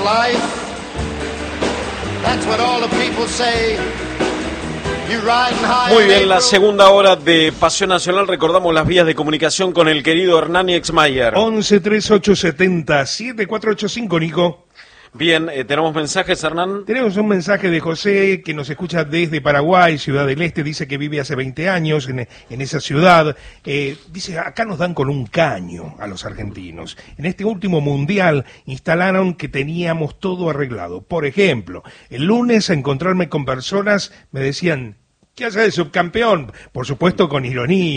life. That's what all the people say. Muy bien, la segunda hora de Pasión Nacional. Recordamos las vías de comunicación con el querido Hernani Exmayer. 11-3870-7485, Nico. Bien, ¿tenemos mensajes, Hernán? Tenemos un mensaje de José, que nos escucha desde Paraguay, Ciudad del Este. Dice que vive hace 20 años en esa ciudad. Dice, acá nos dan con un caño a los argentinos. En este último mundial instalaron que teníamos todo arreglado. Por ejemplo, el lunes a encontrarme con personas me decían, ¿qué haces de subcampeón? Por supuesto con ironía.